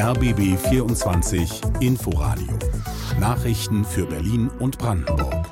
RBB 24 Inforadio. Nachrichten für Berlin und Brandenburg.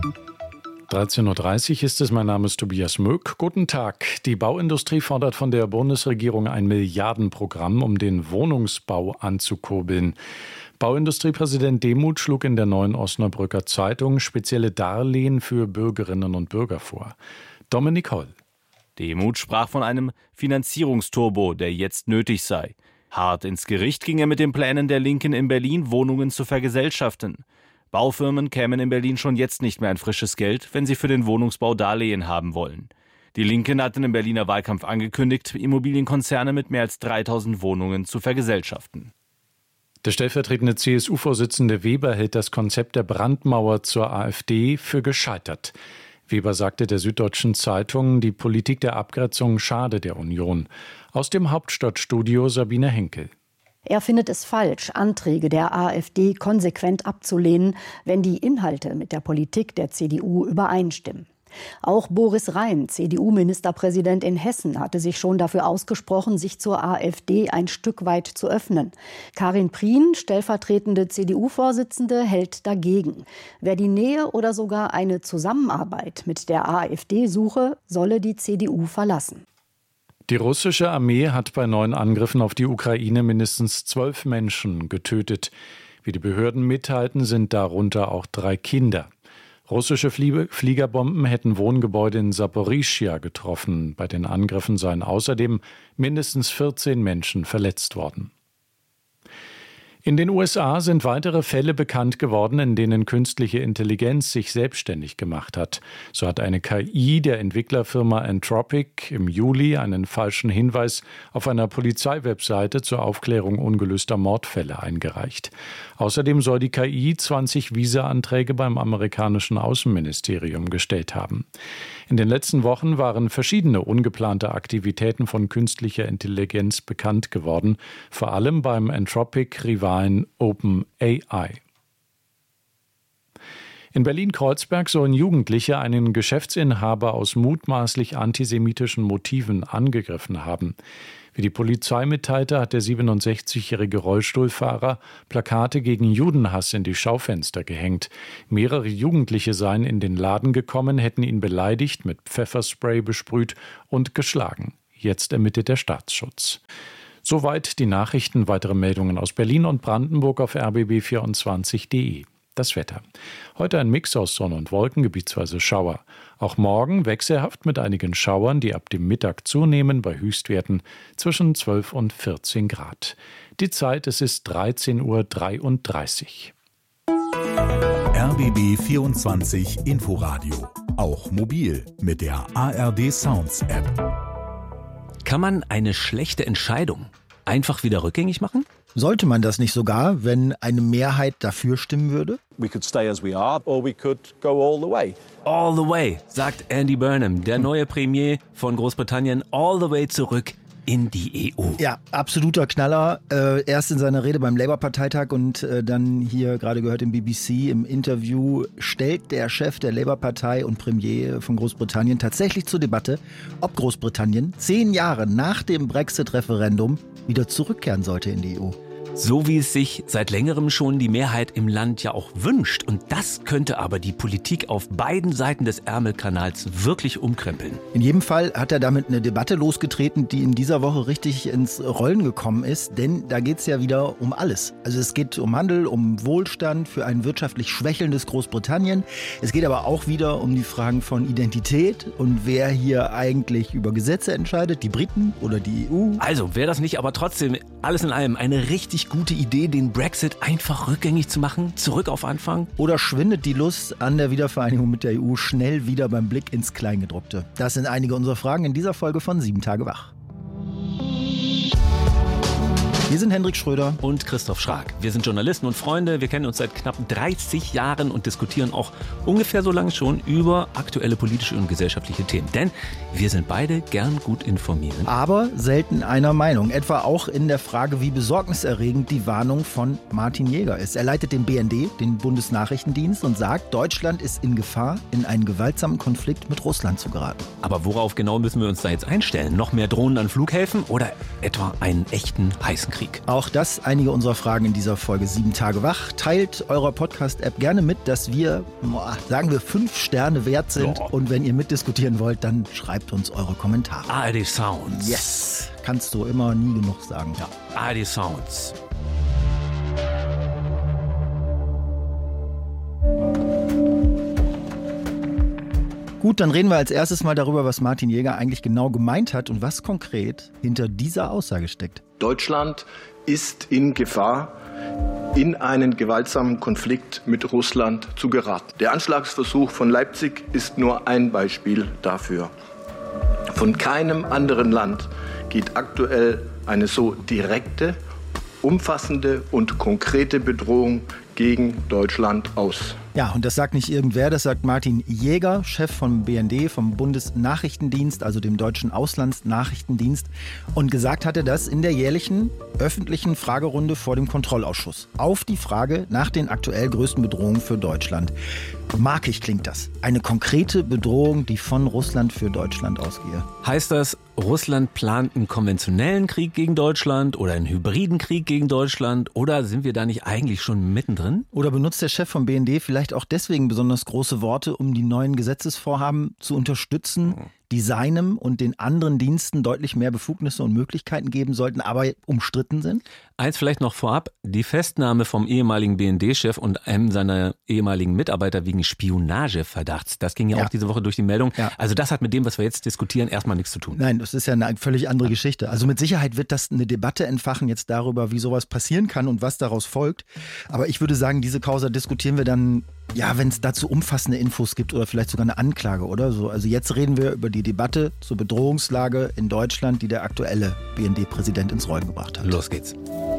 13.30 Uhr ist es, mein Name ist Tobias Möck. Guten Tag. Die Bauindustrie fordert von der Bundesregierung ein Milliardenprogramm, um den Wohnungsbau anzukurbeln. Bauindustriepräsident Demuth schlug in der Neuen Osnabrücker Zeitung spezielle Darlehen für Bürgerinnen und Bürger vor. Dominik Holl. Demuth sprach von einem Finanzierungsturbo, der jetzt nötig sei. Hart ins Gericht ging er mit den Plänen der Linken in Berlin, Wohnungen zu vergesellschaften. Baufirmen kämen in Berlin schon jetzt nicht mehr an frisches Geld, wenn sie für den Wohnungsbau Darlehen haben wollen. Die Linken hatten im Berliner Wahlkampf angekündigt, Immobilienkonzerne mit mehr als 3000 Wohnungen zu vergesellschaften. Der stellvertretende CSU-Vorsitzende Weber hält das Konzept der Brandmauer zur AfD für gescheitert. Weber sagte der Süddeutschen Zeitung, die Politik der Abgrenzung schade der Union. Aus dem Hauptstadtstudio Sabine Henkel. Er findet es falsch, Anträge der AfD konsequent abzulehnen, wenn die Inhalte mit der Politik der CDU übereinstimmen. Auch Boris Rhein, CDU-Ministerpräsident in Hessen, hatte sich schon dafür ausgesprochen, sich zur AfD ein Stück weit zu öffnen. Karin Prien, stellvertretende CDU-Vorsitzende, hält dagegen. Wer die Nähe oder sogar eine Zusammenarbeit mit der AfD suche, solle die CDU verlassen. Die russische Armee hat bei 9 Angriffen auf die Ukraine mindestens 12 Menschen getötet. Wie die Behörden mitteilten, sind darunter auch 3 Kinder. Russische Fliegerbomben hätten Wohngebäude in Saporischschja getroffen. Bei den Angriffen seien außerdem mindestens 14 Menschen verletzt worden. In den USA sind weitere Fälle bekannt geworden, in denen künstliche Intelligenz sich selbstständig gemacht hat. So hat eine KI der Entwicklerfirma Anthropic im Juli einen falschen Hinweis auf einer Polizeiwebseite zur Aufklärung ungelöster Mordfälle eingereicht. Außerdem soll die KI 20 Visa-Anträge beim amerikanischen Außenministerium gestellt haben. In den letzten Wochen waren verschiedene ungeplante Aktivitäten von künstlicher Intelligenz bekannt geworden, vor allem beim Anthropic-Rivalen OpenAI. In Berlin-Kreuzberg sollen Jugendliche einen Geschäftsinhaber aus mutmaßlich antisemitischen Motiven angegriffen haben. Wie die Polizei mitteilte, hat der 67-jährige Rollstuhlfahrer Plakate gegen Judenhass in die Schaufenster gehängt. Mehrere Jugendliche seien in den Laden gekommen, hätten ihn beleidigt, mit Pfefferspray besprüht und geschlagen. Jetzt ermittelt der Staatsschutz. Soweit die Nachrichten. Weitere Meldungen aus Berlin und Brandenburg auf rbb24.de. Das Wetter. Heute ein Mix aus Sonne und Wolken, gebietsweise Schauer. Auch morgen wechselhaft mit einigen Schauern, die ab dem Mittag zunehmen, bei Höchstwerten zwischen 12 und 14 Grad. Die Zeit, es ist 13.33 Uhr. RBB 24 Inforadio. Auch mobil mit der ARD Sounds App. Kann man eine schlechte Entscheidung einfach wieder rückgängig machen? Sollte man das nicht sogar, wenn eine Mehrheit dafür stimmen würde? We could stay as we are or we could go all the way. All the way, sagt Andy Burnham, der neue Premier von Großbritannien, all the way zurück in die EU. Ja, absoluter Knaller. Erst in seiner Rede beim Labour-Parteitag und dann hier gerade gehört im BBC im Interview stellt der Chef der Labour-Partei und Premier von Großbritannien tatsächlich zur Debatte, ob Großbritannien 10 Jahre nach dem Brexit-Referendum wieder zurückkehren sollte in die EU. So wie es sich seit längerem schon die Mehrheit im Land ja auch wünscht. Und das könnte aber die Politik auf beiden Seiten des Ärmelkanals wirklich umkrempeln. In jedem Fall hat er damit eine Debatte losgetreten, die in dieser Woche richtig ins Rollen gekommen ist. Denn da geht es ja wieder um alles. Also es geht um Handel, um Wohlstand für ein wirtschaftlich schwächelndes Großbritannien. Es geht aber auch wieder um die Fragen von Identität und wer hier eigentlich über Gesetze entscheidet, die Briten oder die EU. Also wäre das nicht aber trotzdem alles in allem eine richtig gute Idee, den Brexit einfach rückgängig zu machen, zurück auf Anfang? Oder schwindet die Lust an der Wiedervereinigung mit der EU schnell wieder beim Blick ins Kleingedruckte? Das sind einige unserer Fragen in dieser Folge von 7 Tage wach. Wir sind Hendrik Schröder und Christoph Schrag. Wir sind Journalisten und Freunde. Wir kennen uns seit knapp 30 Jahren und diskutieren auch ungefähr so lange schon über aktuelle politische und gesellschaftliche Themen. Denn wir sind beide gern gut informiert. Aber selten einer Meinung. Etwa auch in der Frage, wie besorgniserregend die Warnung von Martin Jäger ist. Er leitet den BND, den Bundesnachrichtendienst, und sagt, Deutschland ist in Gefahr, in einen gewaltsamen Konflikt mit Russland zu geraten. Aber worauf genau müssen wir uns da jetzt einstellen? Noch mehr Drohnen an Flughäfen oder etwa einen echten heißen Krieg? Krieg? Auch das einige unserer Fragen in dieser Folge 7 Tage wach. Teilt eurer Podcast-App gerne mit, dass wir, sagen wir, 5 Sterne wert sind. Ja. Und wenn ihr mitdiskutieren wollt, dann schreibt uns eure Kommentare. ARD Sounds. Yes, kannst du immer nie genug sagen. Ja, ARD Sounds. Gut, dann reden wir als erstes mal darüber, was Martin Jäger eigentlich genau gemeint hat und was konkret hinter dieser Aussage steckt. Deutschland ist in Gefahr, in einen gewaltsamen Konflikt mit Russland zu geraten. Der Anschlagsversuch von Leipzig ist nur ein Beispiel dafür. Von keinem anderen Land geht aktuell eine so direkte, umfassende und konkrete Bedrohung gegen Deutschland aus. Ja, und das sagt nicht irgendwer, das sagt Martin Jäger, Chef vom BND, vom Bundesnachrichtendienst, also dem deutschen Auslandsnachrichtendienst. Und gesagt hat er das in der jährlichen öffentlichen Fragerunde vor dem Kontrollausschuss. Auf die Frage nach den aktuell größten Bedrohungen für Deutschland. Markig klingt das. Eine konkrete Bedrohung, die von Russland für Deutschland ausgehe. Heißt das, Russland plant einen konventionellen Krieg gegen Deutschland oder einen hybriden Krieg gegen Deutschland? Oder sind wir da nicht eigentlich schon mittendrin? Oder benutzt der Chef vom BND vielleicht auch deswegen besonders große Worte, um die neuen Gesetzesvorhaben zu unterstützen, die seinem und den anderen Diensten deutlich mehr Befugnisse und Möglichkeiten geben sollten, aber umstritten sind? Eins vielleicht noch vorab, die Festnahme vom ehemaligen BND-Chef und einem seiner ehemaligen Mitarbeiter wegen Spionageverdachts, das ging ja auch diese Woche durch die Meldung. Ja. Also das hat mit dem, was wir jetzt diskutieren, erstmal nichts zu tun. Nein, das ist ja eine völlig andere Geschichte. Also mit Sicherheit wird das eine Debatte entfachen jetzt darüber, wie sowas passieren kann und was daraus folgt. Aber ich würde sagen, diese Causa diskutieren wir dann, ja, wenn es dazu umfassende Infos gibt oder vielleicht sogar eine Anklage oder so. Also jetzt reden wir über die Debatte zur Bedrohungslage in Deutschland, die der aktuelle BND-Präsident ins Rollen gebracht hat. Los geht's.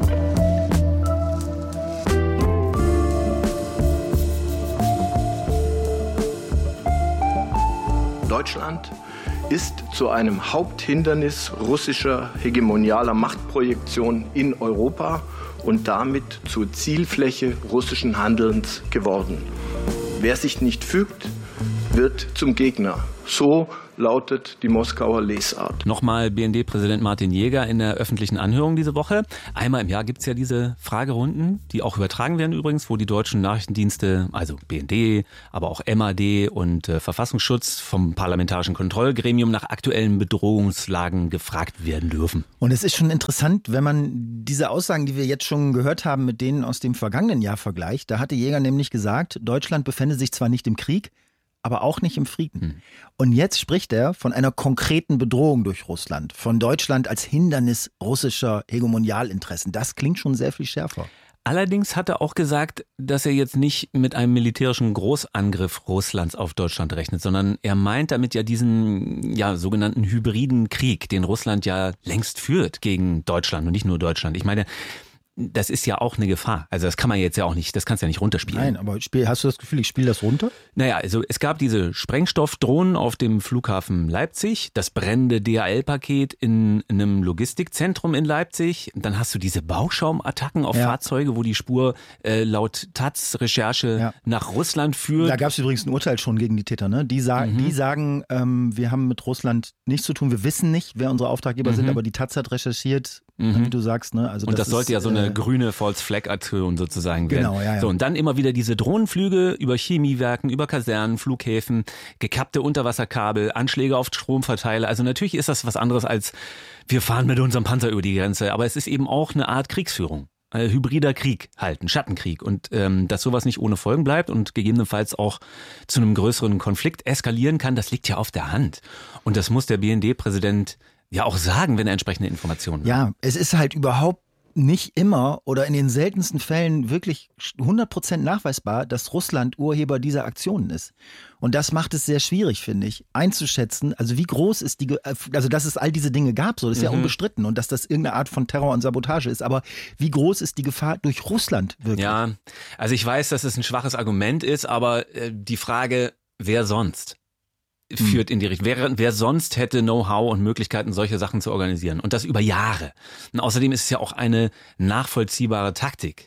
Deutschland ist zu einem Haupthindernis russischer hegemonialer Machtprojektion in Europa und damit zur Zielfläche russischen Handelns geworden. Wer sich nicht fügt, wird zum Gegner. So lautet die Moskauer Lesart. Nochmal BND-Präsident Martin Jäger in der öffentlichen Anhörung diese Woche. Einmal im Jahr gibt es ja diese Fragerunden, die auch übertragen werden übrigens, wo die deutschen Nachrichtendienste, also BND, aber auch MAD und Verfassungsschutz vom Parlamentarischen Kontrollgremium nach aktuellen Bedrohungslagen gefragt werden dürfen. Und es ist schon interessant, wenn man diese Aussagen, die wir jetzt schon gehört haben, mit denen aus dem vergangenen Jahr vergleicht. Da hatte Jäger nämlich gesagt, Deutschland befände sich zwar nicht im Krieg, aber auch nicht im Frieden. Und jetzt spricht er von einer konkreten Bedrohung durch Russland, von Deutschland als Hindernis russischer Hegemonialinteressen. Das klingt schon sehr viel schärfer. Allerdings hat er auch gesagt, dass er jetzt nicht mit einem militärischen Großangriff Russlands auf Deutschland rechnet, sondern er meint damit ja diesen sogenannten hybriden Krieg, den Russland ja längst führt gegen Deutschland und nicht nur Deutschland. Ich meine, das ist ja auch eine Gefahr. Also das kann man jetzt ja auch nicht, das kannst du ja nicht runterspielen. Nein, aber hast du das Gefühl, ich spiele das runter? Naja, also es gab diese Sprengstoffdrohnen auf dem Flughafen Leipzig, das brennende DHL-Paket in einem Logistikzentrum in Leipzig. Dann hast du diese Bauchschaumattacken auf Fahrzeuge, wo die Spur laut Taz-Recherche nach Russland führt. Da gab es übrigens ein Urteil schon gegen die Täter. Ne? Die sagen, wir haben mit Russland nichts zu tun. Wir wissen nicht, wer unsere Auftraggeber sind, aber die Taz hat recherchiert, wie du sagst. Ne? Also und das sollte ja so eine grüne False-Flag-Aktion sozusagen werden. Genau, ja. So, und dann immer wieder diese Drohnenflüge über Chemiewerken, über Kasernen, Flughäfen, gekappte Unterwasserkabel, Anschläge auf Stromverteiler. Also natürlich ist das was anderes als wir fahren mit unserem Panzer über die Grenze. Aber es ist eben auch eine Art Kriegsführung. Hybrider Krieg halt, ein Schattenkrieg. Und dass sowas nicht ohne Folgen bleibt und gegebenenfalls auch zu einem größeren Konflikt eskalieren kann, das liegt ja auf der Hand. Und das muss der BND-Präsident ja auch sagen, wenn er entsprechende Informationen hat. Ja, es ist halt überhaupt nicht immer oder in den seltensten Fällen wirklich 100% nachweisbar, dass Russland Urheber dieser Aktionen ist. Und das macht es sehr schwierig, finde ich, einzuschätzen, also wie groß ist also dass es all diese Dinge gab, so, das ist ja unbestritten und dass das irgendeine Art von Terror und Sabotage ist, aber wie groß ist die Gefahr durch Russland wirklich? Ja, also ich weiß, dass es ein schwaches Argument ist, aber die Frage, wer sonst? Führt in die Richtung. Wer sonst hätte Know-how und Möglichkeiten, solche Sachen zu organisieren? Und das über Jahre. Und außerdem ist es ja auch eine nachvollziehbare Taktik.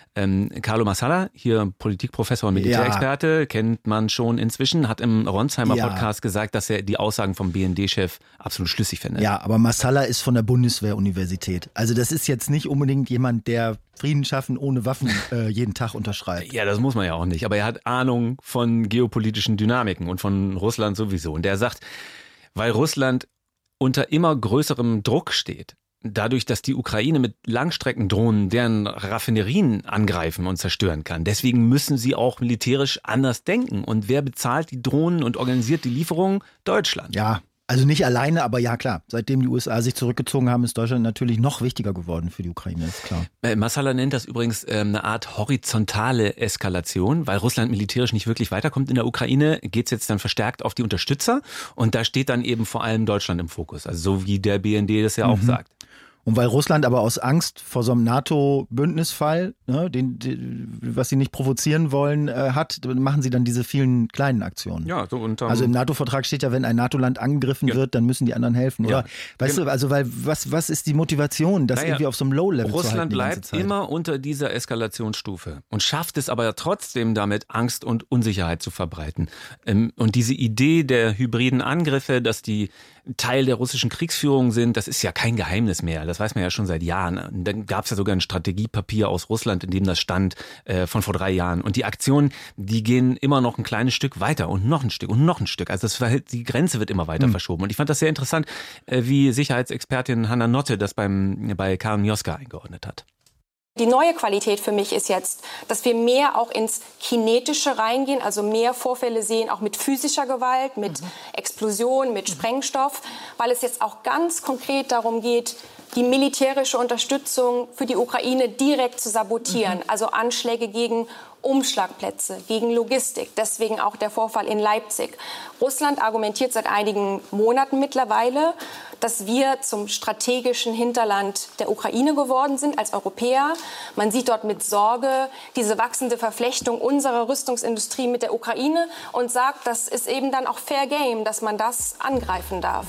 Carlo Massala, hier Politikprofessor und Militärexperte, kennt man schon inzwischen, hat im Ronsheimer Podcast gesagt, dass er die Aussagen vom BND-Chef absolut schlüssig findet. Ja, aber Massala ist von der Bundeswehr-Universität. Also das ist jetzt nicht unbedingt jemand, der Frieden schaffen ohne Waffen jeden Tag unterschreibt. Ja, das muss man ja auch nicht. Aber er hat Ahnung von geopolitischen Dynamiken und von Russland sowieso. Und der sagt, weil Russland unter immer größerem Druck steht, dadurch, dass die Ukraine mit Langstreckendrohnen deren Raffinerien angreifen und zerstören kann. Deswegen müssen sie auch militärisch anders denken. Und wer bezahlt die Drohnen und organisiert die Lieferungen? Deutschland. Ja, also nicht alleine, aber ja klar. Seitdem die USA sich zurückgezogen haben, ist Deutschland natürlich noch wichtiger geworden für die Ukraine, ist klar. Massala nennt das übrigens eine Art horizontale Eskalation, weil Russland militärisch nicht wirklich weiterkommt in der Ukraine, geht es jetzt dann verstärkt auf die Unterstützer und da steht dann eben vor allem Deutschland im Fokus, also so wie der BND das ja auch sagt. Und weil Russland aber aus Angst vor so einem NATO-Bündnisfall, ne, was sie nicht provozieren wollen, hat, machen sie dann diese vielen kleinen Aktionen. Ja, so also im NATO-Vertrag steht ja, wenn ein NATO-Land angegriffen wird, dann müssen die anderen helfen. Oder? Weißt du, also weil was ist die Motivation, das irgendwie auf so einem Low-Level zu halten? Russland bleibt immer unter dieser Eskalationsstufe und schafft es aber trotzdem damit, Angst und Unsicherheit zu verbreiten. Und diese Idee der hybriden Angriffe, dass die Teil der russischen Kriegsführung sind, das ist ja kein Geheimnis mehr. Das weiß man ja schon seit Jahren. Und dann gab es ja sogar ein Strategiepapier aus Russland, in dem das stand, von vor 3 Jahren. Und die Aktionen, die gehen immer noch ein kleines Stück weiter und noch ein Stück und noch ein Stück. Also die Grenze wird immer weiter verschoben. Und ich fand das sehr interessant, wie Sicherheitsexpertin Hanna Notte das bei Karen Mioska eingeordnet hat. Die neue Qualität für mich ist jetzt, dass wir mehr auch ins Kinetische reingehen, also mehr Vorfälle sehen, auch mit physischer Gewalt, mit Explosion, mit Sprengstoff, weil es jetzt auch ganz konkret darum geht, die militärische Unterstützung für die Ukraine direkt zu sabotieren, also Anschläge gegen Umschlagplätze, gegen Logistik, deswegen auch der Vorfall in Leipzig. Russland argumentiert seit einigen Monaten mittlerweile, dass wir zum strategischen Hinterland der Ukraine geworden sind als Europäer. Man sieht dort mit Sorge diese wachsende Verflechtung unserer Rüstungsindustrie mit der Ukraine und sagt, das ist eben dann auch Fair Game, dass man das angreifen darf.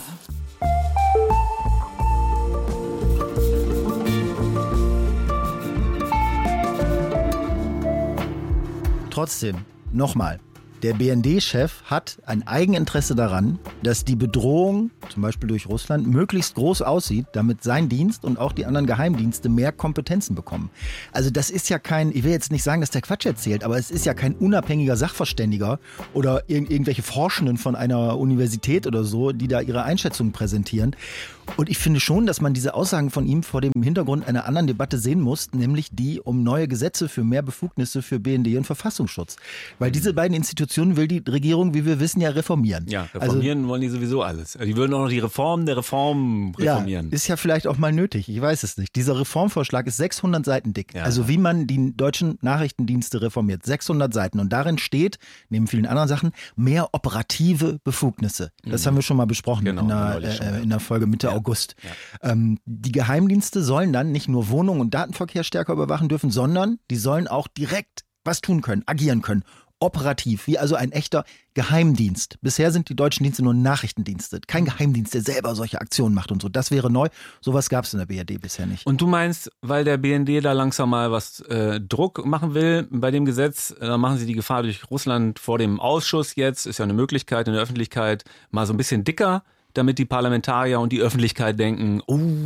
Trotzdem, nochmal, der BND-Chef hat ein Eigeninteresse daran, dass die Bedrohung, zum Beispiel durch Russland, möglichst groß aussieht, damit sein Dienst und auch die anderen Geheimdienste mehr Kompetenzen bekommen. Also das ist ja kein, ich will jetzt nicht sagen, dass der Quatsch erzählt, aber es ist ja kein unabhängiger Sachverständiger oder irgendwelche Forschenden von einer Universität oder so, die da ihre Einschätzungen präsentieren. Und ich finde schon, dass man diese Aussagen von ihm vor dem Hintergrund einer anderen Debatte sehen muss, nämlich die um neue Gesetze für mehr Befugnisse für BND und Verfassungsschutz. Weil diese beiden Institutionen will die Regierung, wie wir wissen, ja reformieren. Ja, reformieren wollen die sowieso alles. Die würden auch noch die Reform der Reform reformieren. Ja, ist ja vielleicht auch mal nötig, ich weiß es nicht. Dieser Reformvorschlag ist 600 Seiten dick. Ja. Also wie man die deutschen Nachrichtendienste reformiert. 600 Seiten. Und darin steht, neben vielen anderen Sachen, mehr operative Befugnisse. Das haben wir schon mal besprochen in der Folge Mitte August. Ja. Die Geheimdienste sollen dann nicht nur Wohnungen und Datenverkehr stärker überwachen dürfen, sondern die sollen auch direkt was tun können, agieren können. Operativ, wie also ein echter Geheimdienst. Bisher sind die deutschen Dienste nur Nachrichtendienste. Kein Geheimdienst, der selber solche Aktionen macht und so. Das wäre neu. Sowas gab es in der BRD bisher nicht. Und du meinst, weil der BND da langsam mal was Druck machen will bei dem Gesetz, dann machen sie die Gefahr durch Russland vor dem Ausschuss jetzt, ist ja eine Möglichkeit in der Öffentlichkeit, mal so ein bisschen dicker, damit die Parlamentarier und die Öffentlichkeit denken,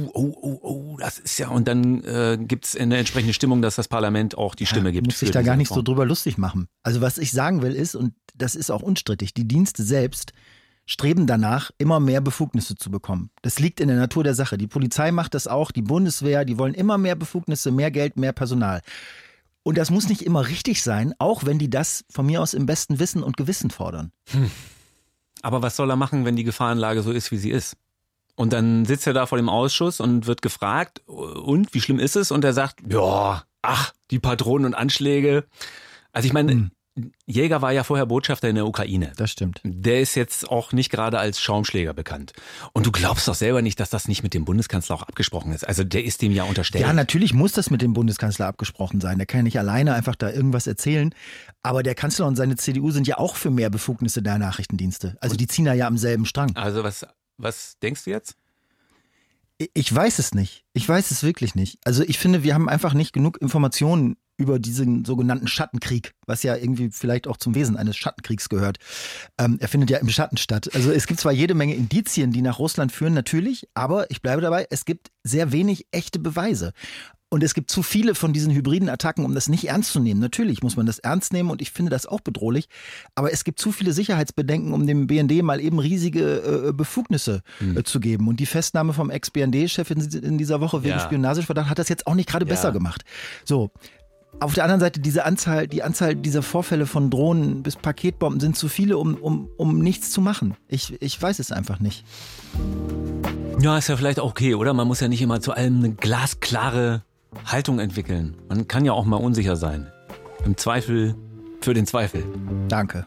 das ist ja, und dann gibt es eine entsprechende Stimmung, dass das Parlament auch die Stimme gibt. Muss sich da gar nicht so drüber lustig machen. Also was ich sagen will ist, und das ist auch unstrittig, die Dienste selbst streben danach, immer mehr Befugnisse zu bekommen. Das liegt in der Natur der Sache. Die Polizei macht das auch, die Bundeswehr, die wollen immer mehr Befugnisse, mehr Geld, mehr Personal. Und das muss nicht immer richtig sein, auch wenn die das von mir aus im besten Wissen und Gewissen fordern. Aber was soll er machen, wenn die Gefahrenlage so ist, wie sie ist? Und dann sitzt er da vor dem Ausschuss und wird gefragt, und wie schlimm ist es? Und er sagt, die Patronen und Anschläge. Also ich meine, Jäger war ja vorher Botschafter in der Ukraine. Das stimmt. Der ist jetzt auch nicht gerade als Schaumschläger bekannt. Und du glaubst doch selber nicht, dass das nicht mit dem Bundeskanzler auch abgesprochen ist. Also der ist dem ja unterstellt. Ja, natürlich muss das mit dem Bundeskanzler abgesprochen sein. Der kann ja nicht alleine einfach da irgendwas erzählen. Aber der Kanzler und seine CDU sind ja auch für mehr Befugnisse der Nachrichtendienste. Also die ziehen ja am selben Strang. Also was denkst du jetzt? Ich weiß es nicht. Ich weiß es wirklich nicht. Also ich finde, wir haben einfach nicht genug Informationen über diesen sogenannten Schattenkrieg, was ja irgendwie vielleicht auch zum Wesen eines Schattenkriegs gehört. Er findet ja im Schatten statt. Also es gibt zwar jede Menge Indizien, die nach Russland führen, natürlich, aber ich bleibe dabei, es gibt sehr wenig echte Beweise. Und es gibt zu viele von diesen hybriden Attacken, um das nicht ernst zu nehmen. Natürlich muss man das ernst nehmen und ich finde das auch bedrohlich. Aber es gibt zu viele Sicherheitsbedenken, um dem BND mal eben riesige Befugnisse zu geben. Und die Festnahme vom Ex-BND-Chef in dieser Woche wegen Spionageverdacht hat das jetzt auch nicht gerade besser gemacht. So. Auf der anderen Seite, die Anzahl dieser Vorfälle von Drohnen bis Paketbomben sind zu viele, um nichts zu machen. Ich weiß es einfach nicht. Ja, ist ja vielleicht auch okay, oder? Man muss ja nicht immer zu allem eine glasklare Haltung entwickeln. Man kann ja auch mal unsicher sein. Im Zweifel für den Zweifel. Danke.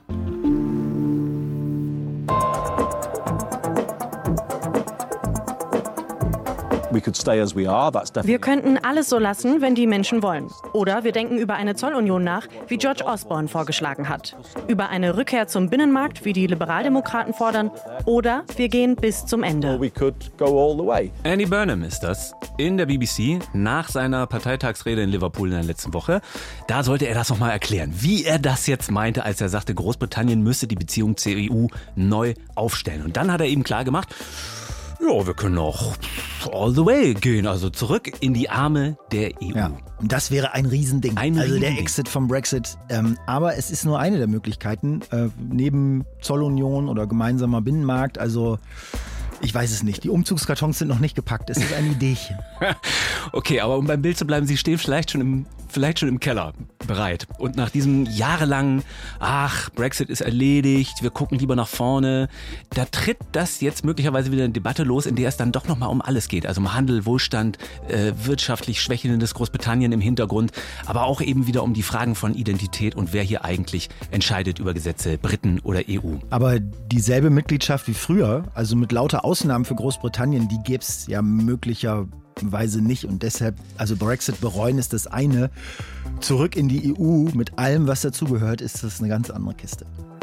Wir könnten alles so lassen, wenn die Menschen wollen. Oder wir denken über eine Zollunion nach, wie George Osborne vorgeschlagen hat. Über eine Rückkehr zum Binnenmarkt, wie die Liberaldemokraten fordern. Oder wir gehen bis zum Ende. Andy Burnham ist das in der BBC nach seiner Parteitagsrede in Liverpool in der letzten Woche. Da sollte er das nochmal erklären, wie er das jetzt meinte, als er sagte, Großbritannien müsse die Beziehung zur EU neu aufstellen. Und dann hat er eben klar gemacht, ja, wir können auch all the way gehen, also zurück in die Arme der EU. Ja, und das wäre ein Riesending. Der Exit vom Brexit. Aber es ist nur eine der Möglichkeiten, neben Zollunion oder gemeinsamer Binnenmarkt. Also ich weiß es nicht. Die Umzugskartons sind noch nicht gepackt. Es ist ein Ideechen. Okay, aber um beim Bild zu bleiben, Sie stehen vielleicht schon im Keller bereit. Und nach diesem jahrelangen, Brexit ist erledigt, wir gucken lieber nach vorne, da tritt das jetzt möglicherweise wieder eine Debatte los, in der es dann doch nochmal um alles geht. Also um Handel, Wohlstand, wirtschaftlich schwächelndes Großbritannien im Hintergrund, aber auch eben wieder um die Fragen von Identität und wer hier eigentlich entscheidet über Gesetze, Briten oder EU. Aber dieselbe Mitgliedschaft wie früher, also mit lauter Ausnahmen für Großbritannien, die gäbe es ja möglicherweise nicht. Und deshalb, also Brexit bereuen ist das eine. Zurück in die EU mit allem, was dazugehört, ist das eine ganz andere Kiste.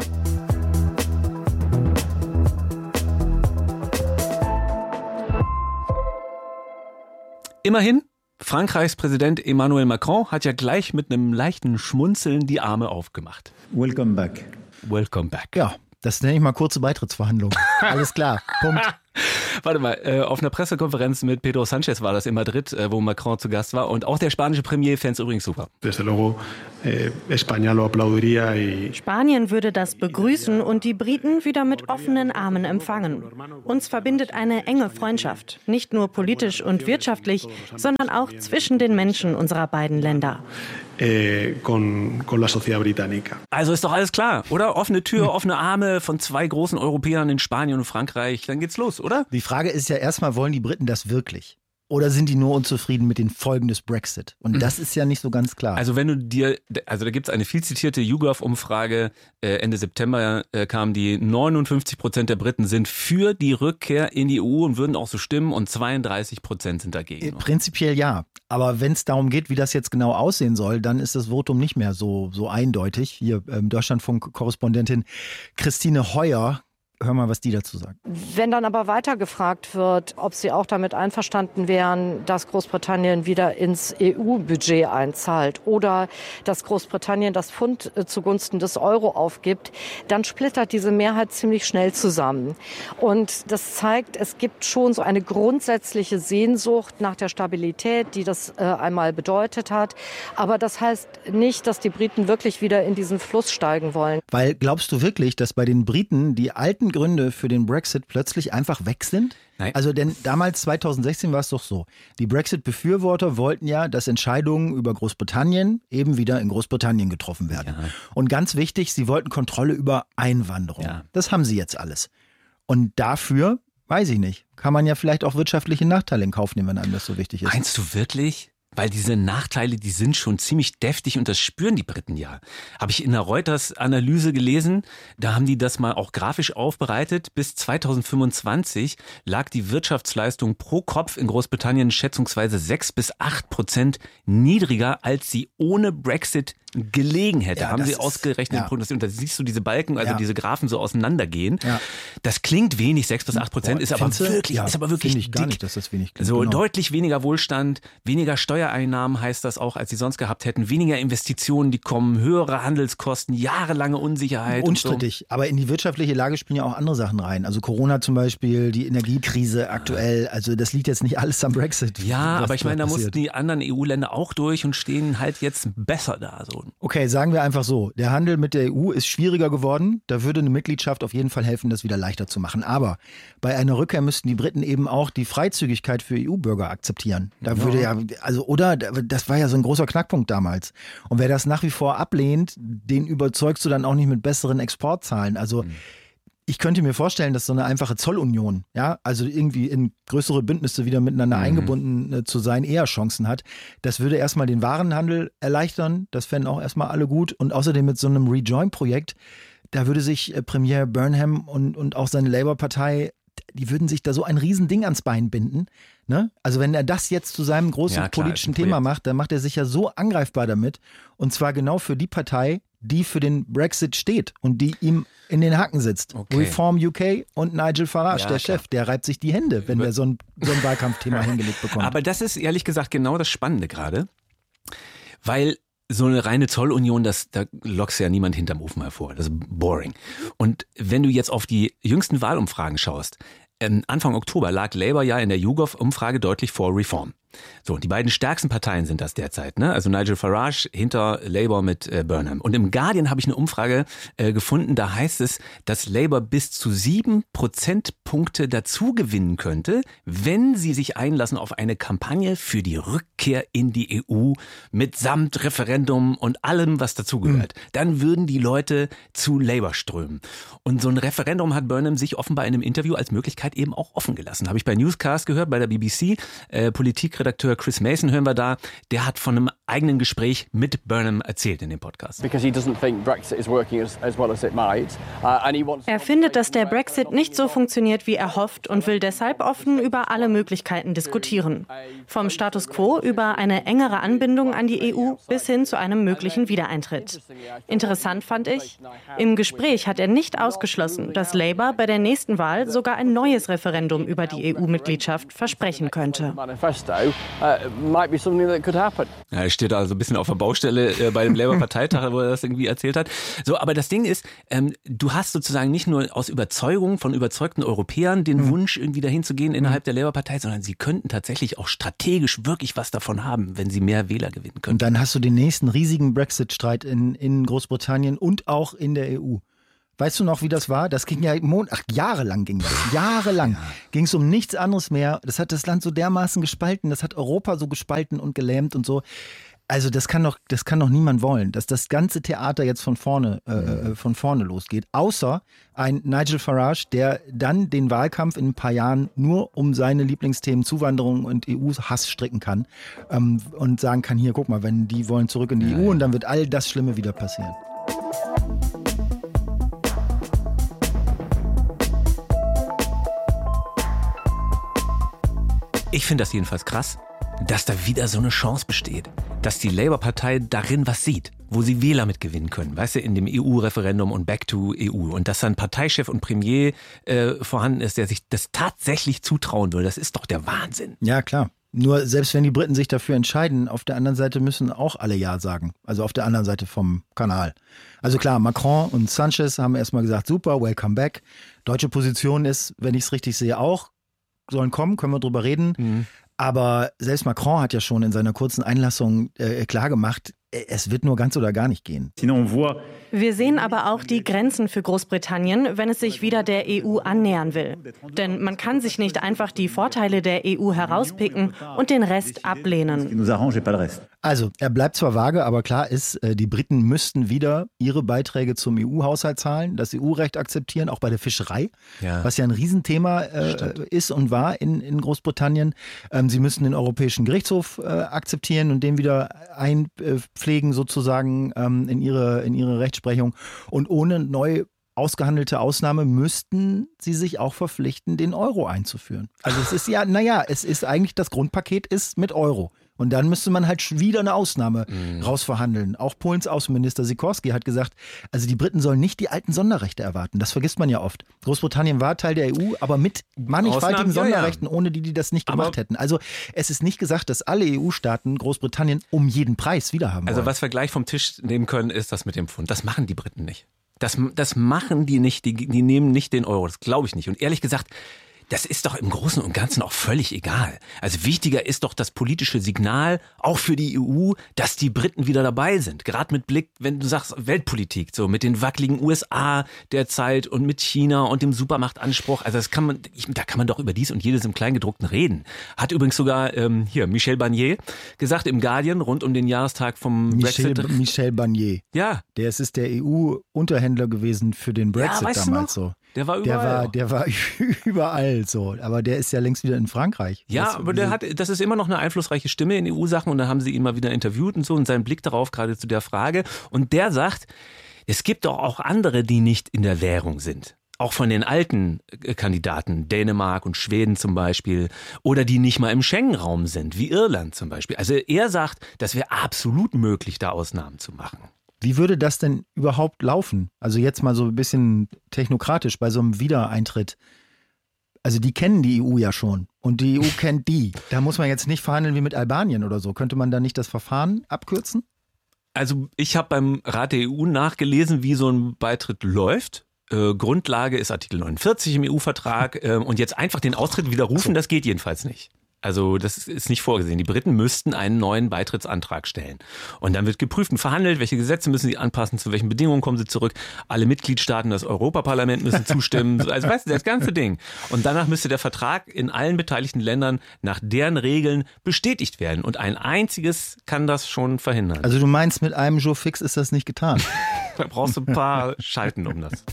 Immerhin, Frankreichs Präsident Emmanuel Macron hat ja gleich mit einem leichten Schmunzeln die Arme aufgemacht. Welcome back. Welcome back. Ja, das nenne ich mal kurze Beitrittsverhandlung. Alles klar, Punkt. Warte mal, auf einer Pressekonferenz mit Pedro Sánchez war das in Madrid, wo Macron zu Gast war. Und auch der spanische Premier fände es übrigens super. Spanien würde das begrüßen und die Briten wieder mit offenen Armen empfangen. Uns verbindet eine enge Freundschaft. Nicht nur politisch und wirtschaftlich, sondern auch zwischen den Menschen unserer beiden Länder. Also ist doch alles klar, oder? Offene Tür, offene Arme von zwei großen Europäern in Spanien und Frankreich. Dann geht's los, oder? Die Frage ist ja erstmal, wollen die Briten das wirklich? Oder sind die nur unzufrieden mit den Folgen des Brexit? Und das ist ja nicht so ganz klar. Also da gibt es eine viel zitierte YouGov-Umfrage, Ende September kam die 59% der Briten sind für die Rückkehr in die EU und würden auch so stimmen und 32% sind dagegen. Prinzipiell ja. Aber wenn es darum geht, wie das jetzt genau aussehen soll, dann ist das Votum nicht mehr so eindeutig. Hier Deutschlandfunk-Korrespondentin Christine Heuer. Hör mal, was die dazu sagt. Wenn dann aber weiter gefragt wird, ob sie auch damit einverstanden wären, dass Großbritannien wieder ins EU-Budget einzahlt oder dass Großbritannien das Pfund zugunsten des Euro aufgibt, dann splittert diese Mehrheit ziemlich schnell zusammen. Und das zeigt, es gibt schon so eine grundsätzliche Sehnsucht nach der Stabilität, die das einmal bedeutet hat. Aber das heißt nicht, dass die Briten wirklich wieder in diesen Fluss steigen wollen. Weil glaubst du wirklich, dass bei den Briten die alten Gründe für den Brexit plötzlich einfach weg sind? Nein. Also denn damals 2016 war es doch so. Die Brexit-Befürworter wollten ja, dass Entscheidungen über Großbritannien eben wieder in Großbritannien getroffen werden. Ja. Und ganz wichtig, sie wollten Kontrolle über Einwanderung. Ja. Das haben sie jetzt alles. Und dafür, weiß ich nicht, kann man ja vielleicht auch wirtschaftliche Nachteile in Kauf nehmen, wenn einem das so wichtig ist. Meinst du wirklich? Weil diese Nachteile, die sind schon ziemlich deftig und das spüren die Briten ja. Habe ich in der Reuters-Analyse gelesen, da haben die das mal auch grafisch aufbereitet. Bis 2025 lag die Wirtschaftsleistung pro Kopf in Großbritannien schätzungsweise 6-8% niedriger, als sie ohne Brexit gelegen hätte, ja, haben sie ausgerechnet. Ja. Und da siehst du diese Balken, also diese Graphen so auseinandergehen. Ja. Das klingt wenig, 6-8%, ist aber wirklich finde ich gar nicht, dass das wenig klingt. So deutlich weniger Wohlstand, weniger Steuereinnahmen Steuereinnahmen, heißt das auch, als sie sonst gehabt hätten. Weniger Investitionen, die kommen, höhere Handelskosten, jahrelange Unsicherheit. Unstrittig. So. Aber in die wirtschaftliche Lage spielen ja auch andere Sachen rein. Also Corona zum Beispiel, die Energiekrise aktuell. Also das liegt jetzt nicht alles am Brexit. Ja, aber ich meine, da mussten die anderen EU-Länder auch durch und stehen halt jetzt besser da. So. Okay, sagen wir einfach so. Der Handel mit der EU ist schwieriger geworden. Da würde eine Mitgliedschaft auf jeden Fall helfen, das wieder leichter zu machen. Aber bei einer Rückkehr müssten die Briten eben auch die Freizügigkeit für EU-Bürger akzeptieren. Da würde das war ja so ein großer Knackpunkt damals. Und wer das nach wie vor ablehnt, den überzeugst du dann auch nicht mit besseren Exportzahlen. Also ich könnte mir vorstellen, dass so eine einfache Zollunion, ja, also irgendwie in größere Bündnisse wieder miteinander eingebunden zu sein, eher Chancen hat. Das würde erstmal den Warenhandel erleichtern. Das fänden auch erstmal alle gut. Und außerdem mit so einem Rejoin-Projekt, da würde sich Premier Burnham und auch seine Labour-Partei, die würden sich da so ein Riesending ans Bein binden. Ne? Also wenn er das jetzt zu seinem großen politischen Thema macht, dann macht er sich ja so angreifbar damit. Und zwar genau für die Partei, die für den Brexit steht und die ihm in den Hacken sitzt. Okay. Reform UK und Nigel Farage, der Chef, der reibt sich die Hände, wenn der so ein Wahlkampfthema hingelegt bekommt. Aber das ist ehrlich gesagt genau das Spannende gerade, weil so eine reine Zollunion, da lockst ja niemand hinterm Ofen hervor. Das ist boring. Und wenn du jetzt auf die jüngsten Wahlumfragen schaust, Anfang Oktober lag Labour ja in der YouGov-Umfrage deutlich vor Reform. So, die beiden stärksten Parteien sind das derzeit, ne? Also Nigel Farage hinter Labour mit Burnham. Und im Guardian habe ich eine Umfrage gefunden, da heißt es, dass Labour bis zu 7 Prozentpunkte dazu gewinnen könnte, wenn sie sich einlassen auf eine Kampagne für die Rückkehr in die EU mitsamt Referendum und allem, was dazugehört. Dann würden die Leute zu Labour strömen. Und so ein Referendum hat Burnham sich offenbar in einem Interview als Möglichkeit eben auch offen gelassen. Habe ich bei Newscast gehört, bei der BBC, Politikredakteur Chris Mason hören wir da, der hat von einem eigenen Gespräch mit Burnham erzählt in dem Podcast. Er findet, dass der Brexit nicht so funktioniert, wie er hofft und will deshalb offen über alle Möglichkeiten diskutieren. Vom Status quo über eine engere Anbindung an die EU bis hin zu einem möglichen Wiedereintritt. Interessant fand ich, im Gespräch hat er nicht ausgeschlossen, dass Labour bei der nächsten Wahl sogar ein neues Referendum über die EU-Mitgliedschaft versprechen könnte. Ja, er steht also ein bisschen auf der Baustelle bei dem Labour-Parteitag, wo er das irgendwie erzählt hat. So, aber das Ding ist, du hast sozusagen nicht nur aus Überzeugung von überzeugten Europäern den Wunsch, irgendwie dahin zu gehen innerhalb der Labour-Partei, sondern sie könnten tatsächlich auch strategisch wirklich was davon haben, wenn sie mehr Wähler gewinnen können. Und dann hast du den nächsten riesigen Brexit-Streit in Großbritannien und auch in der EU. Weißt du noch, wie das war? Das ging ja jahrelang ging das. Jahrelang ging es um nichts anderes mehr. Das hat das Land so dermaßen gespalten, das hat Europa so gespalten und gelähmt und so. Also das kann doch niemand wollen, dass das ganze Theater jetzt von vorne losgeht. Außer ein Nigel Farage, der dann den Wahlkampf in ein paar Jahren nur um seine Lieblingsthemen Zuwanderung und EU-Hass stricken kann und sagen kann, hier, guck mal, wenn die wollen zurück in die EU und dann wird all das Schlimme wieder passieren. Ich finde das jedenfalls krass, dass da wieder so eine Chance besteht, dass die Labour-Partei darin was sieht, wo sie Wähler mit gewinnen können, weißt du, in dem EU-Referendum und Back to EU. Und dass dann Parteichef und Premier vorhanden ist, der sich das tatsächlich zutrauen will, das ist doch der Wahnsinn. Ja, klar. Nur selbst wenn die Briten sich dafür entscheiden, auf der anderen Seite müssen auch alle Ja sagen. Also auf der anderen Seite vom Kanal. Also klar, Macron und Sanchez haben erstmal gesagt, super, welcome back. Deutsche Position ist, wenn ich es richtig sehe, auch, sollen kommen, können wir drüber reden. Aber selbst Macron hat ja schon in seiner kurzen Einlassung klargemacht, es wird nur ganz oder gar nicht gehen. Wir sehen aber auch die Grenzen für Großbritannien, wenn es sich wieder der EU annähern will. Denn man kann sich nicht einfach die Vorteile der EU herauspicken und den Rest ablehnen. Also, er bleibt zwar vage, aber klar ist, die Briten müssten wieder ihre Beiträge zum EU-Haushalt zahlen, das EU-Recht akzeptieren, auch bei der Fischerei, was ja ein Riesenthema ist und war in Großbritannien. Sie müssten den Europäischen Gerichtshof akzeptieren und den wieder einpflegen sozusagen in ihre Rechtsprechung. Und ohne neu ausgehandelte Ausnahme müssten sie sich auch verpflichten, den Euro einzuführen. Also es ist es ist eigentlich, das Grundpaket ist mit Euro. Und dann müsste man halt wieder eine Ausnahme rausverhandeln. Auch Polens Außenminister Sikorski hat gesagt, also die Briten sollen nicht die alten Sonderrechte erwarten. Das vergisst man ja oft. Großbritannien war Teil der EU, aber mit mannigfaltigen Sonderrechten, ohne die das nicht gemacht hätten. Also es ist nicht gesagt, dass alle EU-Staaten Großbritannien um jeden Preis wiederhaben wollen. Also was wir gleich vom Tisch nehmen können, ist das mit dem Pfund. Das machen die Briten nicht. Das machen die nicht. Die nehmen nicht den Euro. Das glaube ich nicht. Und ehrlich gesagt, das ist doch im Großen und Ganzen auch völlig egal. Also wichtiger ist doch das politische Signal, auch für die EU, dass die Briten wieder dabei sind. Gerade mit Blick, wenn du sagst Weltpolitik, so mit den wackeligen USA derzeit und mit China und dem Supermachtanspruch. Also da kann man doch über dies und jedes im Kleingedruckten reden. Hat übrigens sogar Michel Barnier gesagt im Guardian rund um den Jahrestag vom Brexit. Michel Barnier. Ja. Der ist der EU-Unterhändler gewesen für den Brexit damals so. Der war überall. Der war überall so. Aber der ist ja längst wieder in Frankreich. Ja, aber das ist immer noch eine einflussreiche Stimme in EU-Sachen und da haben sie ihn mal wieder interviewt und so und seinen Blick darauf gerade zu der Frage. Und der sagt, es gibt doch auch andere, die nicht in der Währung sind. Auch von den alten Kandidaten, Dänemark und Schweden zum Beispiel, oder die nicht mal im Schengen-Raum sind, wie Irland zum Beispiel. Also er sagt, das wäre absolut möglich, da Ausnahmen zu machen. Wie würde das denn überhaupt laufen? Also jetzt mal so ein bisschen technokratisch bei so einem Wiedereintritt. Also die kennen die EU ja schon und die EU kennt die. Da muss man jetzt nicht verhandeln wie mit Albanien oder so. Könnte man da nicht das Verfahren abkürzen? Also ich habe beim Rat der EU nachgelesen, wie so ein Beitritt läuft. Grundlage ist Artikel 49 im EU-Vertrag und jetzt einfach den Austritt widerrufen, das geht jedenfalls nicht. Also das ist nicht vorgesehen. Die Briten müssten einen neuen Beitrittsantrag stellen. Und dann wird geprüft und verhandelt, welche Gesetze müssen sie anpassen, zu welchen Bedingungen kommen sie zurück. Alle Mitgliedstaaten, das Europaparlament müssen zustimmen. Also weißt du, das ganze Ding. Und danach müsste der Vertrag in allen beteiligten Ländern nach deren Regeln bestätigt werden. Und ein einziges kann das schon verhindern. Also du meinst, mit einem Jour fix ist das nicht getan? Da brauchst du ein paar Schalten um das.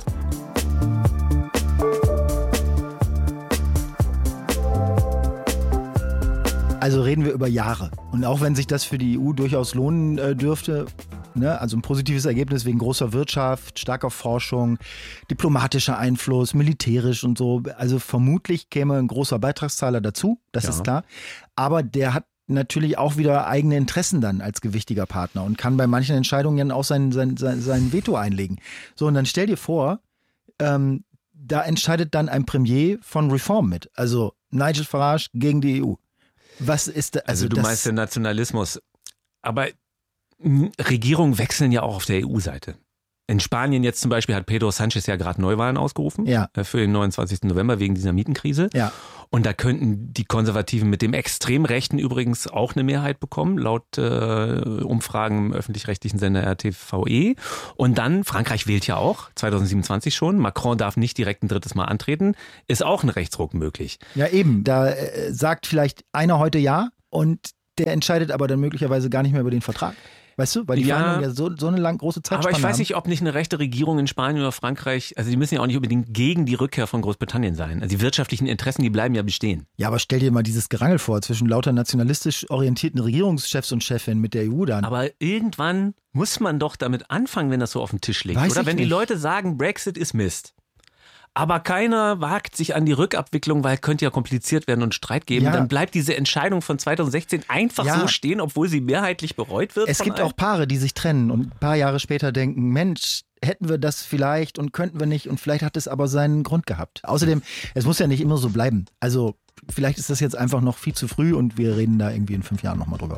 Also reden wir über Jahre. Und auch wenn sich das für die EU durchaus lohnen dürfte, ne, also ein positives Ergebnis wegen großer Wirtschaft, starker Forschung, diplomatischer Einfluss, militärisch und so. Also vermutlich käme ein großer Beitragszahler dazu, das ist klar. Aber der hat natürlich auch wieder eigene Interessen dann als gewichtiger Partner und kann bei manchen Entscheidungen auch sein Veto einlegen. So, und dann stell dir vor, da entscheidet dann ein Premier von Reform mit. Also Nigel Farage gegen die EU. Was ist da, also du meinst den Nationalismus. Aber Regierungen wechseln ja auch auf der EU-Seite. In Spanien jetzt zum Beispiel hat Pedro Sánchez ja gerade Neuwahlen ausgerufen für den 29. November wegen dieser Mietenkrise. Ja. Und da könnten die Konservativen mit dem Extremrechten übrigens auch eine Mehrheit bekommen, laut Umfragen im öffentlich-rechtlichen Sender RTVE. Und dann, Frankreich wählt ja auch, 2027 schon, Macron darf nicht direkt ein drittes Mal antreten, ist auch ein Rechtsruck möglich. Ja eben, da sagt vielleicht einer heute ja und der entscheidet aber dann möglicherweise gar nicht mehr über den Vertrag. Weißt du, weil die Verhandlungen ja so eine lang große Zeitspanne haben. Aber ich weiß nicht, ob nicht eine rechte Regierung in Spanien oder Frankreich, also die müssen ja auch nicht unbedingt gegen die Rückkehr von Großbritannien sein. Also die wirtschaftlichen Interessen, die bleiben ja bestehen. Ja, aber stell dir mal dieses Gerangel vor zwischen lauter nationalistisch orientierten Regierungschefs und Chefinnen mit der EU dann. Aber irgendwann muss man doch damit anfangen, wenn das so auf dem Tisch liegt. Oder wenn die Leute sagen, Brexit ist Mist. Aber keiner wagt sich an die Rückabwicklung, weil könnte ja kompliziert werden und Streit geben. Ja. Dann bleibt diese Entscheidung von 2016 einfach so stehen, obwohl sie mehrheitlich bereut wird. Es gibt auch Paare, die sich trennen und ein paar Jahre später denken, Mensch, hätten wir das vielleicht und könnten wir nicht und vielleicht hat es aber seinen Grund gehabt. Außerdem, es muss ja nicht immer so bleiben. Also vielleicht ist das jetzt einfach noch viel zu früh und wir reden da irgendwie in 5 Jahren nochmal drüber.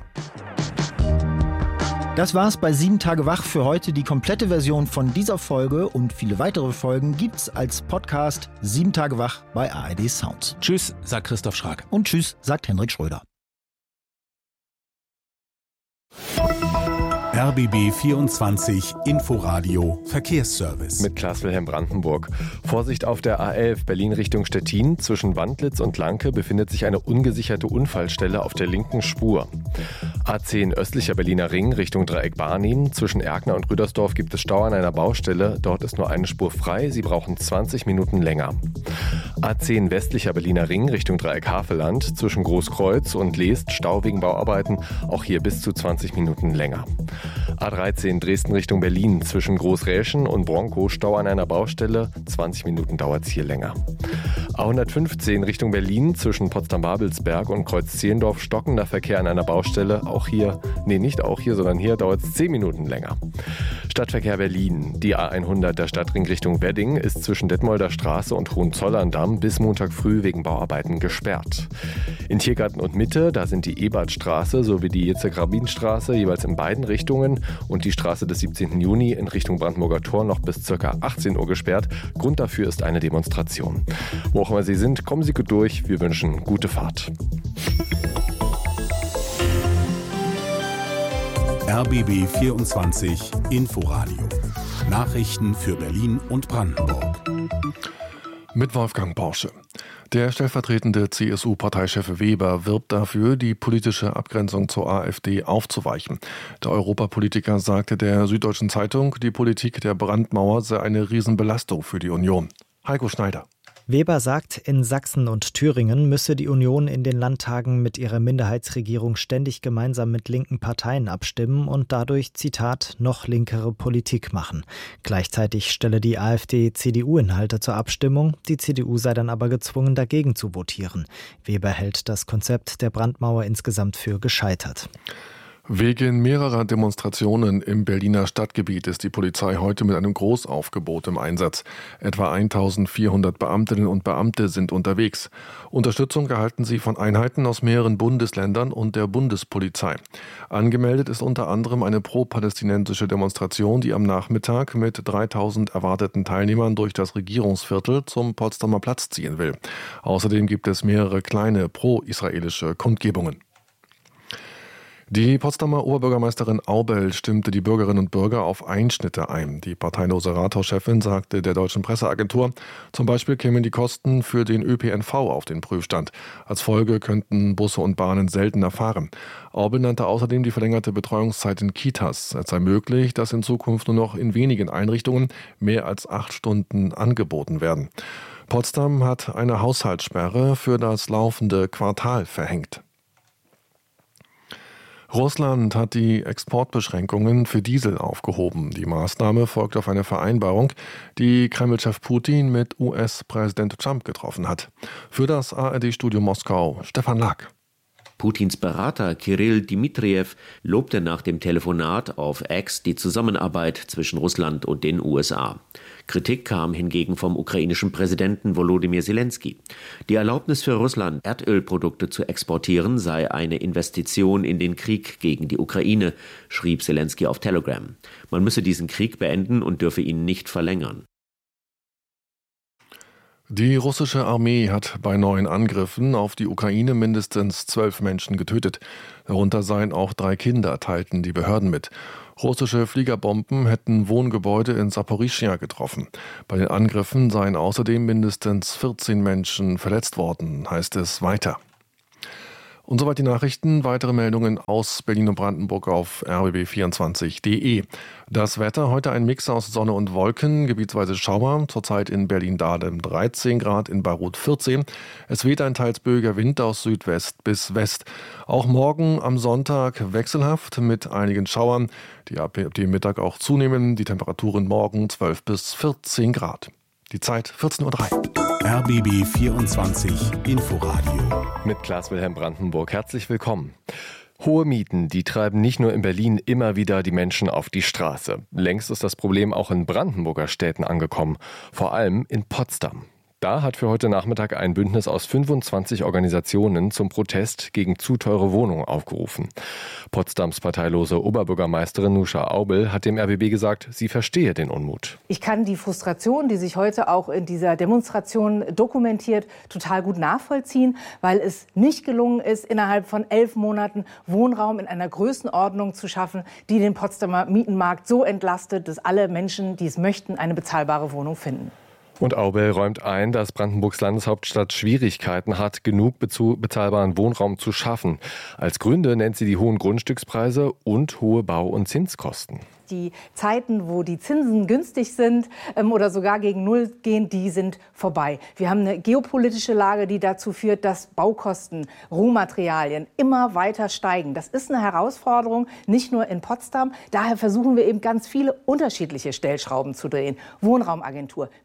Das war's bei 7 Tage wach für heute. Die komplette Version von dieser Folge und viele weitere Folgen gibt's als Podcast 7 Tage wach bei ARD Sounds. Tschüss, sagt Christoph Schrag. Und tschüss, sagt Henrik Schröder. RBB 24 Inforadio Verkehrsservice. Mit Klaas-Wilhelm Brandenburg. Vorsicht auf der A11 Berlin Richtung Stettin. Zwischen Wandlitz und Lanke befindet sich eine ungesicherte Unfallstelle auf der linken Spur. A10 östlicher Berliner Ring Richtung Dreieck Barnim. Zwischen Erkner und Rüdersdorf gibt es Stau an einer Baustelle. Dort ist nur eine Spur frei. Sie brauchen 20 Minuten länger. A10 westlicher Berliner Ring Richtung Dreieck Havelland. Zwischen Großkreuz und Leest Stau wegen Bauarbeiten. Auch hier bis zu 20 Minuten länger. A13 Dresden Richtung Berlin. Zwischen Großräschen und Bronkow Stau an einer Baustelle. 20 Minuten dauert es hier länger. A115 Richtung Berlin zwischen Potsdam-Babelsberg und Kreuz-Zehlendorf stockender Verkehr an einer Baustelle. Sondern hier dauert es 10 Minuten länger. Stadtverkehr Berlin. Die A100 der Stadtring Richtung Wedding ist zwischen Detmolder Straße und Hohenzollern-Damm bis Montag früh wegen Bauarbeiten gesperrt. In Tiergarten und Mitte, da sind die Ebertstraße sowie die Yitzhak-Rabin-Straße jeweils in beiden Richtungen und die Straße des 17. Juni in Richtung Brandenburger Tor noch bis ca. 18 Uhr gesperrt. Grund dafür ist eine Demonstration. Wo auch immer Sie sind, kommen Sie gut durch. Wir wünschen gute Fahrt. RBB 24 Inforadio. Nachrichten für Berlin und Brandenburg. Mit Wolfgang Porsche. Der stellvertretende CSU-Parteichef Weber wirbt dafür, die politische Abgrenzung zur AfD aufzuweichen. Der Europapolitiker sagte der Süddeutschen Zeitung, die Politik der Brandmauer sei eine Riesenbelastung für die Union. Heiko Schneider. Weber sagt, in Sachsen und Thüringen müsse die Union in den Landtagen mit ihrer Minderheitsregierung ständig gemeinsam mit linken Parteien abstimmen und dadurch, Zitat, noch linkere Politik machen. Gleichzeitig stelle die AfD CDU-Inhalte zur Abstimmung, die CDU sei dann aber gezwungen, dagegen zu votieren. Weber hält das Konzept der Brandmauer insgesamt für gescheitert. Wegen mehrerer Demonstrationen im Berliner Stadtgebiet ist die Polizei heute mit einem Großaufgebot im Einsatz. Etwa 1400 Beamtinnen und Beamte sind unterwegs. Unterstützung erhalten sie von Einheiten aus mehreren Bundesländern und der Bundespolizei. Angemeldet ist unter anderem eine pro-palästinensische Demonstration, die am Nachmittag mit 3000 erwarteten Teilnehmern durch das Regierungsviertel zum Potsdamer Platz ziehen will. Außerdem gibt es mehrere kleine pro-israelische Kundgebungen. Die Potsdamer Oberbürgermeisterin Aubel stimmte die Bürgerinnen und Bürger auf Einschnitte ein. Die parteilose Rathauschefin sagte der Deutschen Presseagentur, zum Beispiel kämen die Kosten für den ÖPNV auf den Prüfstand. Als Folge könnten Busse und Bahnen seltener fahren. Aubel nannte außerdem die verlängerte Betreuungszeit in Kitas. Es sei möglich, dass in Zukunft nur noch in wenigen Einrichtungen mehr als 8 Stunden angeboten werden. Potsdam hat eine Haushaltssperre für das laufende Quartal verhängt. Russland hat die Exportbeschränkungen für Diesel aufgehoben. Die Maßnahme folgt auf eine Vereinbarung, die Kreml-Chef Putin mit US-Präsident Trump getroffen hat. Für das ARD-Studio Moskau, Stefan Lack. Putins Berater Kirill Dmitriev lobte nach dem Telefonat auf X die Zusammenarbeit zwischen Russland und den USA. Kritik kam hingegen vom ukrainischen Präsidenten Volodymyr Zelensky. Die Erlaubnis für Russland, Erdölprodukte zu exportieren, sei eine Investition in den Krieg gegen die Ukraine, schrieb Zelensky auf Telegram. Man müsse diesen Krieg beenden und dürfe ihn nicht verlängern. Die russische Armee hat bei neuen Angriffen auf die Ukraine mindestens 12 Menschen getötet. Darunter seien auch 3 Kinder, teilten die Behörden mit. Russische Fliegerbomben hätten Wohngebäude in Saporischschja getroffen. Bei den Angriffen seien außerdem mindestens 14 Menschen verletzt worden, heißt es weiter. Und soweit die Nachrichten. Weitere Meldungen aus Berlin und Brandenburg auf rbb24.de. Das Wetter, heute ein Mix aus Sonne und Wolken, gebietsweise Schauer, zurzeit in Berlin-Dahlem 13 Grad, in Beirut 14. Es weht ein teils böiger Wind aus Südwest bis West. Auch morgen am Sonntag wechselhaft mit einigen Schauern, die ab dem Mittag auch zunehmen. Die Temperaturen morgen 12 bis 14 Grad. Die Zeit 14:03 Uhr. RBB 24 Inforadio. Mit Klaas-Wilhelm Brandenburg. Herzlich willkommen. Hohe Mieten, die treiben nicht nur in Berlin immer wieder die Menschen auf die Straße. Längst ist das Problem auch in Brandenburger Städten angekommen. Vor allem in Potsdam. Da hat für heute Nachmittag ein Bündnis aus 25 Organisationen zum Protest gegen zu teure Wohnungen aufgerufen. Potsdams parteilose Oberbürgermeisterin Nusha Aubel hat dem RBB gesagt, sie verstehe den Unmut. Ich kann die Frustration, die sich heute auch in dieser Demonstration dokumentiert, total gut nachvollziehen, weil es nicht gelungen ist, innerhalb von 11 Monaten Wohnraum in einer Größenordnung zu schaffen, die den Potsdamer Mietenmarkt so entlastet, dass alle Menschen, die es möchten, eine bezahlbare Wohnung finden. Und Aubel räumt ein, dass Brandenburgs Landeshauptstadt Schwierigkeiten hat, genug bezahlbaren Wohnraum zu schaffen. Als Gründe nennt sie die hohen Grundstückspreise und hohe Bau- und Zinskosten. Die Zeiten, wo die Zinsen günstig sind oder sogar gegen Null gehen, die sind vorbei. Wir haben eine geopolitische Lage, die dazu führt, dass Baukosten, Rohmaterialien immer weiter steigen. Das ist eine Herausforderung, nicht nur in Potsdam. Daher versuchen wir eben ganz viele unterschiedliche Stellschrauben zu drehen. Wohnraumagentur, Milieuschutz,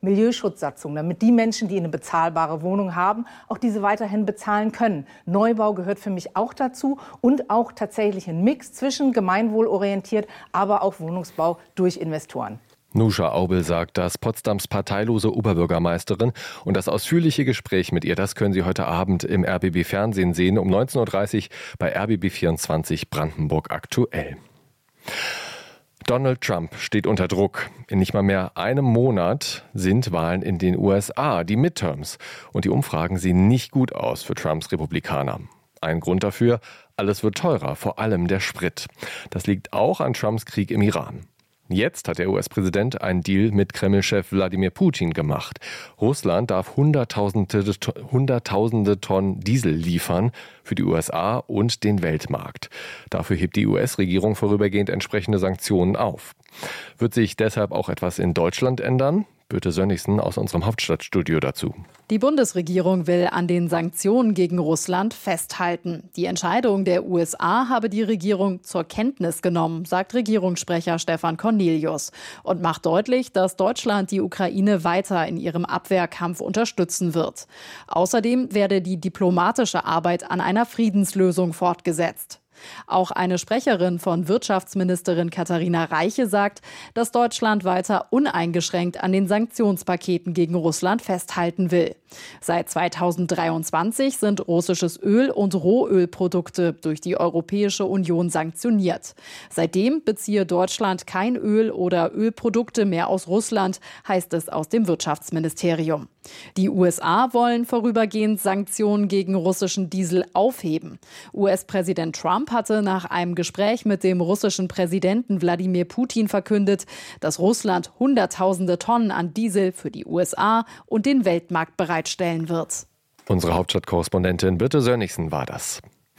Mietschutzsatzung, damit die Menschen, die eine bezahlbare Wohnung haben, auch diese weiterhin bezahlen können. Neubau gehört für mich auch dazu und auch tatsächlich ein Mix zwischen gemeinwohlorientiert, aber auch Wohnungsbau durch Investoren. Nusha Aubel sagt das, Potsdams parteilose Oberbürgermeisterin. Und das ausführliche Gespräch mit ihr, das können Sie heute Abend im RBB Fernsehen sehen, um 19.30 Uhr bei RBB 24 Brandenburg aktuell. Donald Trump steht unter Druck. In nicht mal mehr einem Monat sind Wahlen in den USA, die Midterms. Und die Umfragen sehen nicht gut aus für Trumps Republikaner. Ein Grund dafür, alles wird teurer, vor allem der Sprit. Das liegt auch an Trumps Krieg im Iran. Jetzt hat der US-Präsident einen Deal mit Kreml-Chef Wladimir Putin gemacht. Russland darf Hunderttausende Tonnen Diesel liefern für die USA und den Weltmarkt. Dafür hebt die US-Regierung vorübergehend entsprechende Sanktionen auf. Wird sich deshalb auch etwas in Deutschland ändern? Birte Sönnigsen aus unserem Hauptstadtstudio dazu. Die Bundesregierung will an den Sanktionen gegen Russland festhalten. Die Entscheidung der USA habe die Regierung zur Kenntnis genommen, sagt Regierungssprecher Stefan Cornelius und macht deutlich, dass Deutschland die Ukraine weiter in ihrem Abwehrkampf unterstützen wird. Außerdem werde die diplomatische Arbeit an einer Friedenslösung fortgesetzt. Auch eine Sprecherin von Wirtschaftsministerin Katharina Reiche sagt, dass Deutschland weiter uneingeschränkt an den Sanktionspaketen gegen Russland festhalten will. Seit 2023 sind russisches Öl und Rohölprodukte durch die Europäische Union sanktioniert. Seitdem beziehe Deutschland kein Öl oder Ölprodukte mehr aus Russland, heißt es aus dem Wirtschaftsministerium. Die USA wollen vorübergehend Sanktionen gegen russischen Diesel aufheben. US-Präsident Trump hatte nach einem Gespräch mit dem russischen Präsidenten Wladimir Putin verkündet, dass Russland Hunderttausende Tonnen an Diesel für die USA und den Weltmarkt bereitstellen wird. Unsere Hauptstadtkorrespondentin Birte Sönnigsen war das.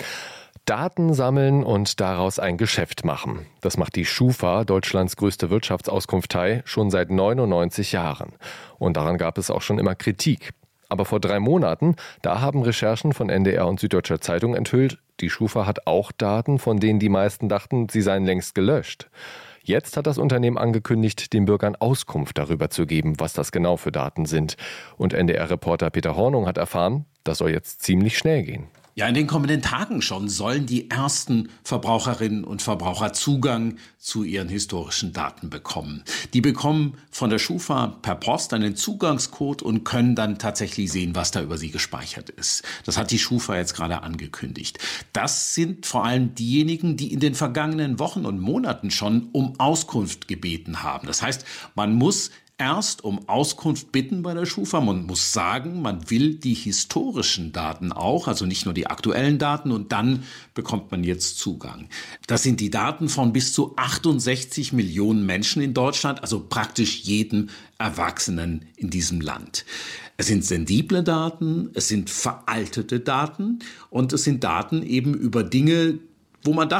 Daten sammeln und daraus ein Geschäft machen. Das macht die Schufa, Deutschlands größte Wirtschaftsauskunftei, schon seit 99 Jahren. Und daran gab es auch schon immer Kritik. Aber vor 3 Monaten, da haben Recherchen von NDR und Süddeutscher Zeitung enthüllt, die Schufa hat auch Daten, von denen die meisten dachten, sie seien längst gelöscht. Jetzt hat das Unternehmen angekündigt, den Bürgern Auskunft darüber zu geben, was das genau für Daten sind. Und NDR-Reporter Peter Hornung hat erfahren, das soll jetzt ziemlich schnell gehen. Ja, in den kommenden Tagen schon sollen die ersten Verbraucherinnen und Verbraucher Zugang zu ihren historischen Daten bekommen. Die bekommen von der Schufa per Post einen Zugangscode und können dann tatsächlich sehen, was da über sie gespeichert ist. Das hat die Schufa jetzt gerade angekündigt. Das sind vor allem diejenigen, die in den vergangenen Wochen und Monaten schon um Auskunft gebeten haben. Das heißt, man muss erst um Auskunft bitten bei der Schufa. Man muss sagen, man will die historischen Daten auch, also nicht nur die aktuellen Daten, und dann bekommt man jetzt Zugang. Das sind die Daten von bis zu 68 Millionen Menschen in Deutschland, also praktisch jedem Erwachsenen in diesem Land. Es sind sensible Daten, es sind veraltete Daten und es sind Daten eben über Dinge, wo man dachte,